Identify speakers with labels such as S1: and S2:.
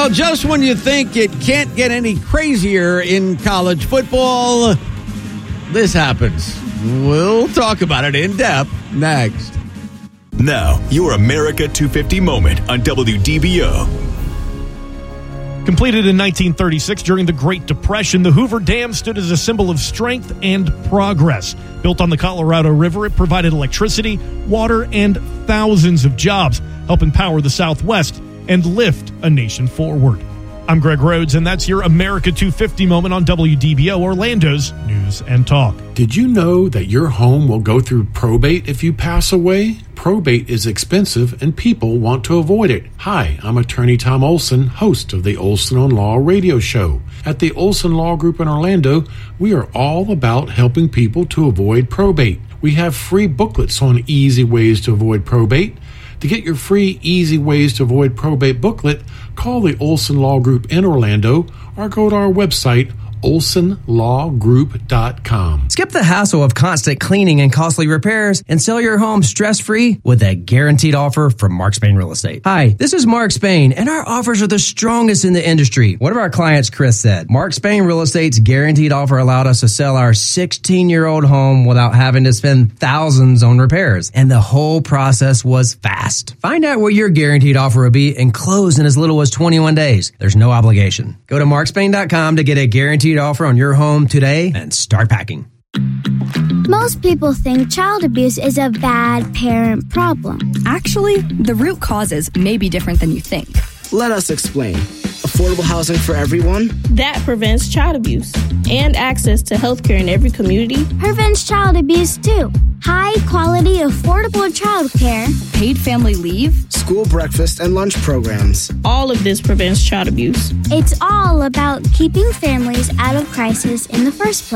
S1: Well, just when you think it can't get any crazier in college football, this happens. We'll talk about it in depth next.
S2: Now, your America 250 moment on WDBO.
S3: Completed in 1936 during the Great Depression, the Hoover Dam stood as a symbol of strength and progress. Built on the Colorado River, it provided electricity, water, and thousands of jobs, helping power the Southwest and lift a nation forward. I'm Greg Rhodes, and that's your America 250 moment on WDBO, Orlando's News and Talk.
S4: Did you know that your home will go through probate if you pass away? Probate is expensive and people want to avoid it. Hi, I'm attorney Tom Olson, host of the Olson on Law radio show. At the Olson Law Group in Orlando, we are all about helping people to avoid probate. We have free booklets on easy ways to avoid probate. To get your free Easy Ways to Avoid Probate booklet, call the Olson Law Group in Orlando or go to our website, olsonlawgroup.com.
S5: Skip the hassle of constant cleaning and costly repairs and sell your home stress-free with a guaranteed offer from Mark Spain Real Estate. Hi, this is Mark Spain, and our offers are the strongest in the industry. One of our clients, Chris, said, Mark Spain Real Estate's guaranteed offer allowed us to sell our 16-year-old home without having to spend thousands on repairs, and the whole process was fast. Find out what your guaranteed offer will be and close in as little as 21 days. There's no obligation. Go to markspain.com to get a guaranteed offer on your home today and start packing.
S6: Most people think child abuse is a bad parent problem.
S7: Actually, the root causes may be different than you think.
S8: Let us explain. Affordable housing for everyone?
S9: That prevents child abuse. And access to health care in every community
S6: prevents child abuse too. High quality, affordable child care.
S7: Paid family leave.
S8: School breakfast and lunch programs.
S9: All of this prevents child abuse.
S6: It's all about keeping families out of crisis in the first place.